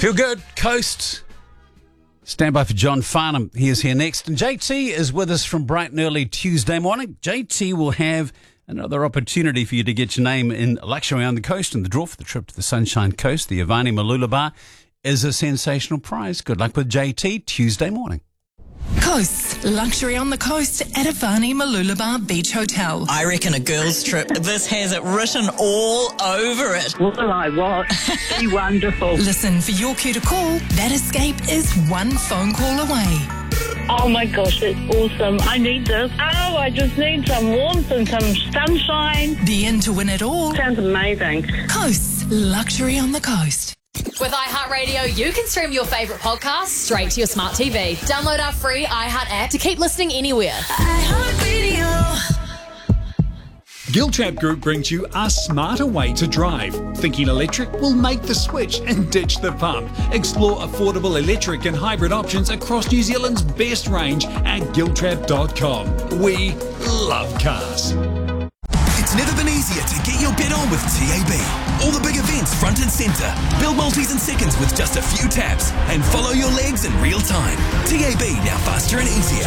Feel good, Coast. Stand by for John Farnham. He is here next. And JT is with us from bright and early Tuesday morning. JT will have another opportunity for you to get your name in Luxury on the Coast, and the draw for the trip to the Sunshine Coast, the Avani Mooloolaba Bar, is a sensational prize. Good luck with JT Tuesday morning. Coast, luxury on the coast at Avani Mooloolaba Bar Beach Hotel. I reckon a girls' trip. This has it written all over it. Will I what? Be wonderful. Listen for your cue to call. That escape is one phone call away. Oh my gosh, it's awesome. I need this. Oh, I just need some warmth and some sunshine. The in to win it all. Sounds amazing. Coast, luxury on the coast. With iHeartRadio, you can stream your favourite podcasts straight to your smart TV. Download our free iHeart app to keep listening anywhere. iHeartRadio. Giltrap Group brings you a smarter way to drive. Thinking electric? Will make the switch and ditch the pump. Explore affordable electric and hybrid options across New Zealand's best range at giltrap.com. We love cars. It's never been easier to get your bet on with TAB. All the big events front and centre. Build multis in seconds with just a few taps and follow your legs in real time. TAB, now faster and easier.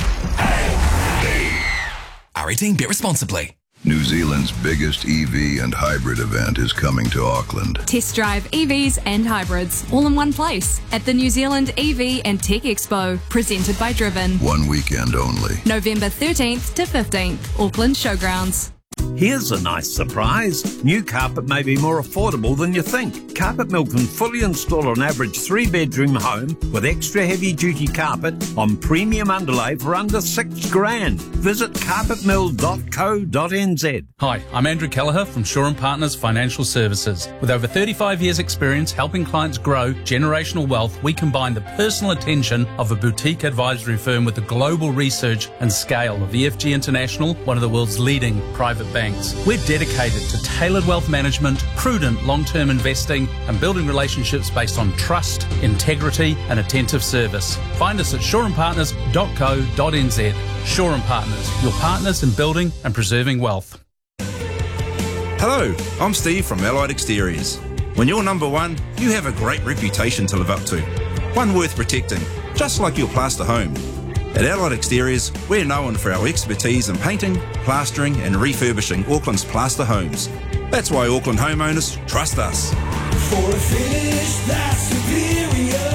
R18, bet responsibly. New Zealand's biggest EV and hybrid event is coming to Auckland. Test drive EVs and hybrids all in one place at the New Zealand EV and Tech Expo, presented by Driven. One weekend only. November 13th to 15th, Auckland Showgrounds. Here's a nice surprise. New carpet may be more affordable than you think. Carpet Mill can fully install an average 3-bedroom home with extra heavy-duty carpet on premium underlay for under $6,000. Visit carpetmill.co.nz. Hi, I'm Andrew Kelleher from Shaw & Partners Financial Services. With over 35 years' experience helping clients grow generational wealth, we combine the personal attention of a boutique advisory firm with the global research and scale of EFG International, one of the world's leading private banks. We're dedicated to tailored wealth management, prudent long-term investing, and building relationships based on trust, integrity, and attentive service. Find us at shawandpartners.co.nz. Shaw & Partners, your partners in building and preserving wealth. Hello, I'm Steve from Allied Exteriors. When you're number one, you have a great reputation to live up to. One worth protecting, just like your plaster home. At Allied Exteriors, we're known for our expertise in painting, plastering and refurbishing Auckland's plaster homes. That's why Auckland homeowners trust us. For a finish that's superior,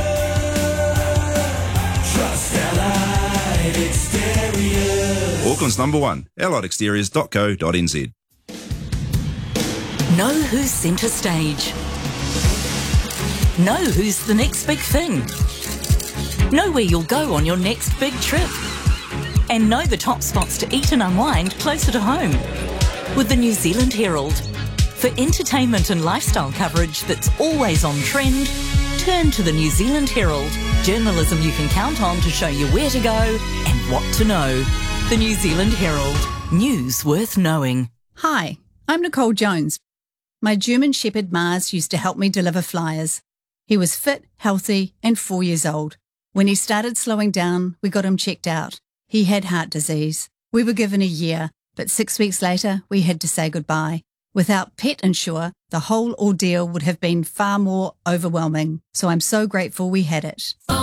trust Allied Exteriors. Auckland's number one, alliedexteriors.co.nz. Know who's centre stage. Know who's the next big thing. Know where you'll go on your next big trip. And know the top spots to eat and unwind closer to home. With the New Zealand Herald. For entertainment and lifestyle coverage that's always on trend, turn to the New Zealand Herald. Journalism you can count on to show you where to go and what to know. The New Zealand Herald. News worth knowing. Hi, I'm Nicole Jones. My German Shepherd Mars used to help me deliver flyers. He was fit, healthy, and 4 years old. When he started slowing down, we got him checked out. He had heart disease. We were given a year, but 6 weeks later, we had to say goodbye. Without Pet Insure, the whole ordeal would have been far more overwhelming. So I'm so grateful we had it.